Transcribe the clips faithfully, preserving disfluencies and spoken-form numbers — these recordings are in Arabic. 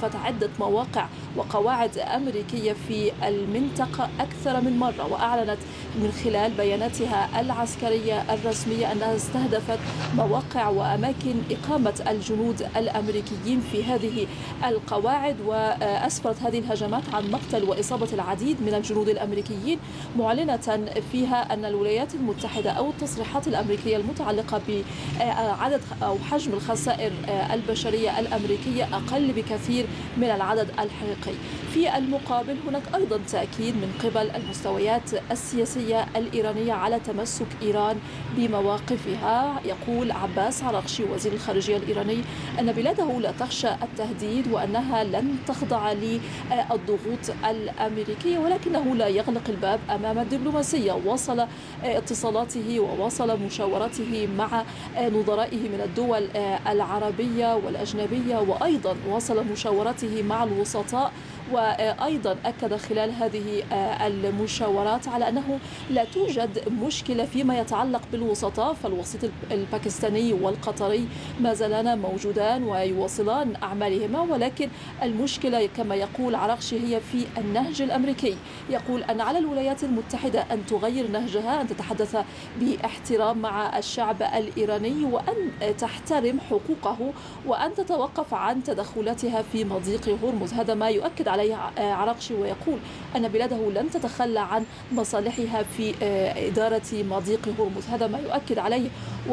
استهدفت عدة مواقع وقواعد أمريكية في المنطقة أكثر من مرة، وأعلنت من خلال بياناتها العسكرية الرسمية أنها استهدفت مواقع وأماكن إقامة الجنود الأمريكيين في هذه القواعد، وأسفرت هذه الهجمات عن مقتل وإصابة العديد من الجنود الأمريكيين، معلنة فيها أن الولايات المتحدة أو التصريحات الأمريكية المتعلقة بعدد أو حجم الخسائر البشرية الأمريكية أقل بكثير من العدد الحقيقي. في المقابل هناك أيضا تأكيد من قبل المستويات السياسية الإيرانية على تمسك إيران بمواقفها. يقول عباس عراقشي وزير الخارجية الإيراني أن بلاده لا تخشى التهديد وأنها لن تخضع للضغوط الأمريكية، ولكنه لا يغلق الباب أمام الدبلوماسية. وصل اتصالاته ووصل مشاورته مع نظرائه من الدول العربية والأجنبية، وأيضا وصل مشاورته مع الوسطاء، وأيضا أكد خلال هذه المشاورات على أنه لا توجد مشكلة فيما يتعلق بالوسطاء، فالوسيط الباكستاني والقطري ما زالان موجودان ويواصلان أعمالهما، ولكن المشكلة كما يقول عراقشي هي في النهج الأمريكي. يقول أن على الولايات المتحدة أن تغير نهجها، أن تتحدث باحترام مع الشعب الإيراني وأن تحترم حقوقه وأن تتوقف عن تدخلاتها في مضيق هرمز. هذا ما يؤكد عليه عراقشي، ويقول أن بلاده لن تتخلى عن مصالحها في إدارة مضيق هرمز. هذا ما يؤكد عليه.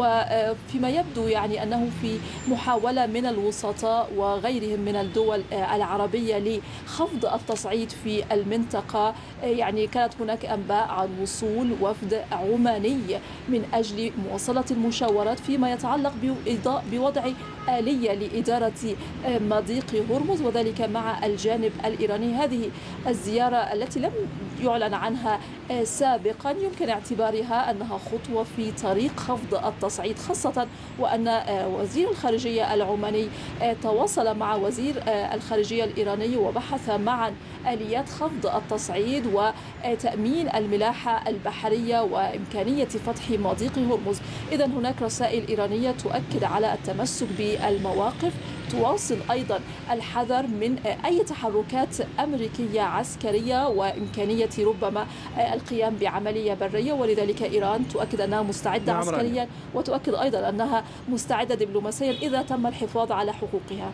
وفيما يبدو يعني أنه في محاولة من الوسطاء وغيرهم من الدول العربية لخفض التصعيد في المنطقة. يعني كانت هناك أنباء عن وصول وفد عماني من أجل مواصلة المشاورات فيما يتعلق بوضع آلية لإدارة مضيق هرمز، وذلك مع الجانب الإيراني. هذه الزيارة التي لم يعلن عنها سابقا يمكن اعتبارها أنها خطوة في طريق خفض التصعيد، خاصة وأن وزير الخارجية العماني تواصل مع وزير الخارجية الإيراني وبحث معا آليات خفض التصعيد وتأمين الملاحة البحرية وإمكانية فتح مضيق هرمز. إذا هناك رسائل إيرانية تؤكد على التمسك بالمواقف، تواصل أيضا الحذر من أي تحركات أمريكية عسكرية وإمكانية ربما القيام بعملية برية، ولذلك إيران تؤكد أنها مستعدة عسكريا وتؤكد أيضا أنها مستعدة دبلوماسيا إذا تم الحفاظ على حقوقها.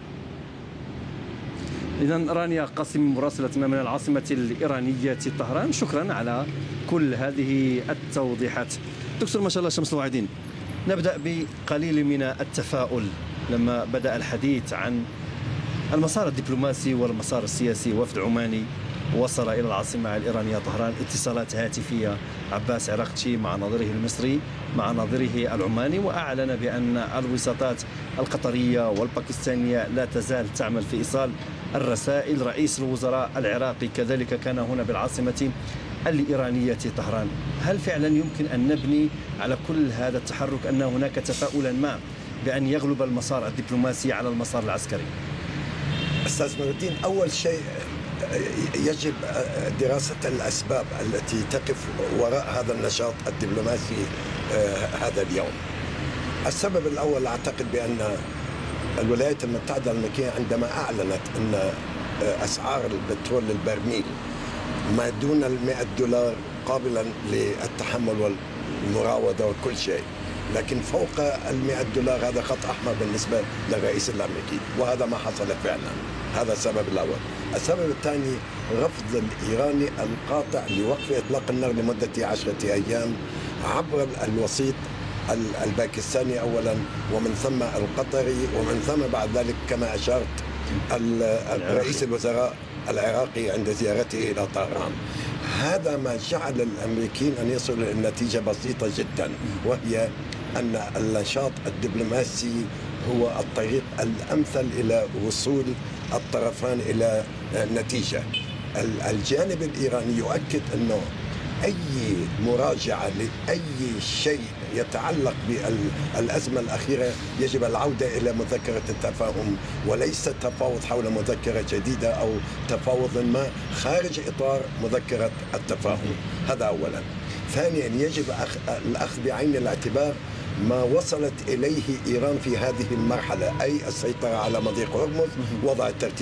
إذن رانيا قاسم مراسلة من العاصمة الإيرانية طهران، شكرا على كل هذه التوضيحات. دكتور ما شاء الله شمس الواعدين، نبدأ بقليل من التفاؤل لما بدأ الحديث عن المسار الدبلوماسي والمسار السياسي. وفد عماني وصل إلى العاصمة الإيرانية طهران، اتصالات هاتفية عباس عراقشي مع نظيره المصري مع نظيره العماني، وأعلن بأن الوساطات القطرية والباكستانية لا تزال تعمل في إيصال الرسائل. رئيس الوزراء العراقي كذلك كان هنا بالعاصمة الإيرانية طهران. هل فعلا يمكن أن نبني على كل هذا التحرك أن هناك تفاؤلا ما بأن يغلب المسار الدبلوماسي على المسار العسكري؟ أستاذ نور الدين، أول شيء يجب دراسة الأسباب التي تقف وراء هذا النشاط الدبلوماسي هذا اليوم. السبب الأول أعتقد بأن الولايات المتحدة الأمريكية عندما أعلنت أن أسعار البترول البرميل ما دون المئة دولار قابلا للتحمل والمراودة وكل شيء، لكن فوق المئة دولار هذا خط أحمر بالنسبة للرئيس الأمريكي، وهذا ما حصل فعلا. هذا السبب الأول. السبب الثاني رفض الإيراني القاطع لوقف إطلاق النار لمدة عشرة أيام عبر الوسيط الباكستاني أولا، ومن ثم القطري، ومن ثم بعد ذلك كما أشرت رئيس الوزراء العراقي عند زيارته إلى طهران. هذا ما جعل الأمريكيين أن يصلوا إلى نتيجة بسيطة جدا، وهي أن النشاط الدبلوماسي هو الطريق الأمثل إلى وصول الطرفان إلى نتيجة. الجانب الإيراني يؤكد أنه أي مراجعة لأي شيء يتعلق بالأزمة الأخيرة يجب العودة إلى مذكرة التفاهم، وليس التفاوض حول مذكرة جديدة أو تفاوض ما خارج إطار مذكرة التفاهم. هذا أولا. ثانيا يجب الأخذ بعين الاعتبار ما وصلت إليه إيران في هذه المرحلة، أي السيطرة على مضيق هرمز، وضع الترتيب